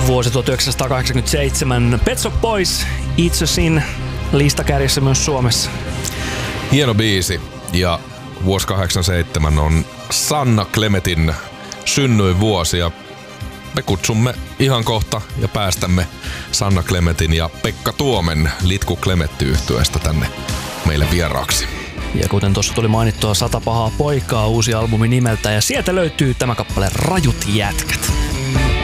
Vuosi 1987. Pet Shop Boys, It's a Sin, listakärjessä myös Suomessa. Hieno biisi. Ja vuosi 87 on Sanna Klemetin synnyinvuosi. Ja me kutsumme ihan kohta ja päästämme Sanna Klemetin ja Pekka Tuomen Litku Klemetti-yhtyeestä tänne meille vieraaksi. Ja kuten tuossa tuli mainittua 100 pahaa poikaa, uusi albumi nimeltä, ja sieltä löytyy tämä kappale Rajut jätkät.